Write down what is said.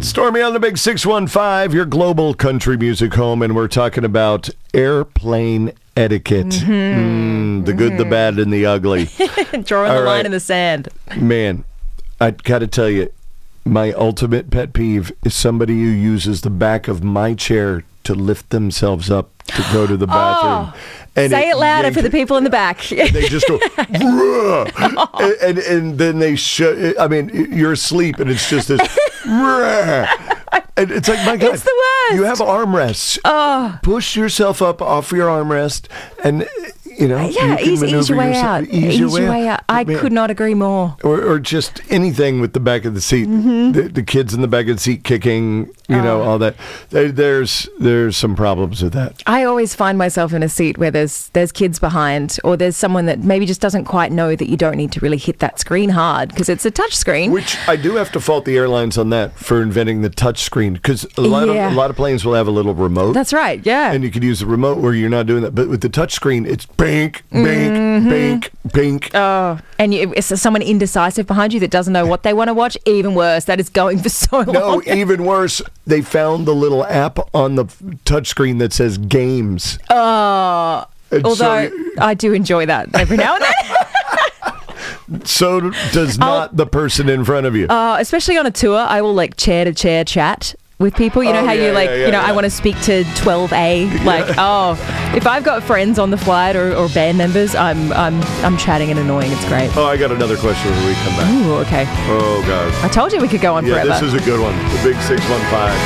Stormy on the Big 615, your global country music home, and we're talking about airplane etiquette. The good, the bad, and the ugly. Drawing the line in the sand. Man, I got to tell you, my ultimate pet peeve is somebody who uses the back of my chair to lift themselves up to go to the bathroom. And say it louder for the people in the back. They just go, and then they I mean, you're asleep, and it's just this, and it's like, my God, it's the worst. You have armrests. Push yourself up off your armrest, and you know, ease your way out. Ease your way out. I could not agree more. Or just anything with the back of the seat. The kids in the back of the seat kicking, you know, all that. There's some problems with that. I always find myself in a seat where there's kids behind, or there's someone that maybe just doesn't quite know that you don't need to really hit that screen hard because it's a touch screen. Which I do have to fault the airlines on that for inventing the touch screen, because a lot of planes will have a little remote. That's right, yeah. And you could use the remote where you're not doing that. But with the touch screen, it's bink, bink, bink, bink. Oh, and it's someone indecisive behind you that doesn't know what they want to watch. Even worse, that is going for so long. No, even worse, they found the little app on the touchscreen that says games. Although I do enjoy that every now and then. So does not the person in front of you. Especially on a tour, I will like chair to chair chat with people. You know I want to speak to 12A. Like, if I've got friends on the flight or band members, I'm chatting and annoying. It's great. Oh, I got another question when we come back. Ooh, okay. Oh, God. I told you we could go on forever. This is a good one. The Big 615.